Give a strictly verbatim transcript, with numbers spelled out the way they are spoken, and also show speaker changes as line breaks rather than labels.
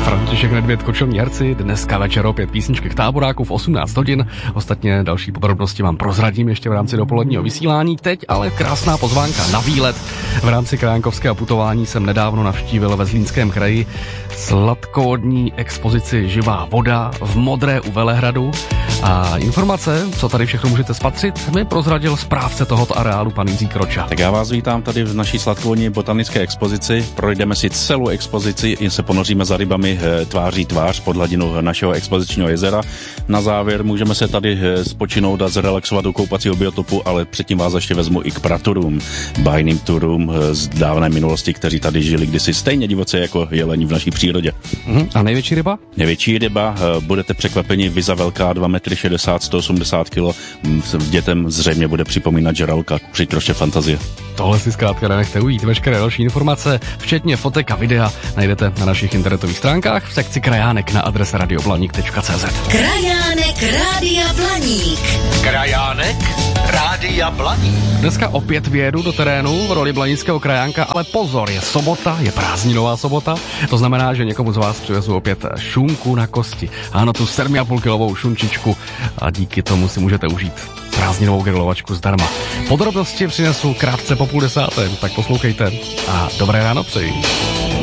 František Nedvěd, Kočovní herci, dneska večer opět písničky k táboráku v osmnáct hodin. Ostatně další podrobnosti vám prozradím ještě v rámci dopoledního vysílání. Teď ale krásná pozvánka na výlet. V rámci krajánkovského putování jsem nedávno navštívil ve Zlínském kraji sladkovodní expozici Živá voda v Modré u Velehradu. A informace, co tady všechno můžete spatřit, mi prozradil správce tohoto areálu, pan Jiří Kroča.
Tak já vás vítám tady v naší sladkovodní botanické expozici. Projdeme si celou expozici, jen se ponoříme za rybami tváří tvář pod hladinou našeho expozičního jezera. Na závěr můžeme se tady spočinout a zrelaxovat u koupacího biotopu, ale předtím vás ještě vezmu i k praturům, bajným turům z dávné minulosti, kteří tady žili kdysi stejně divoce jako jeleni v naší přírodě.
Uhum. A největší ryba?
Největší ryba, budete překvapeni, viza velká, dva metry šedesát, sto osmdesát kilo. Dětem zřejmě bude připomínat žralka, přikroště fantazie.
Tohle si zkrátka nenechte ujít. Veškeré další informace, včetně fotek a videa, najdete na našich internetových stránkách v sekci Krajánek na adrese radioblaník tečka cé zet.
Krajánek Rádia Blaník.
Krajánek Rádia Blaník.
Dneska opět vyjedu do terénu v roli blanického krajánka, ale pozor, je sobota, je prázdninová sobota. To znamená, že někomu z vás přivezu opět šunku na kosti. Ano, tu sedm a půl kilovou šunčičku a díky tomu si můžete užít prázdninovou grilovačku zdarma. Podrobnosti přinesu krátce po půl desáté, tak poslouchejte a dobré ráno přeji.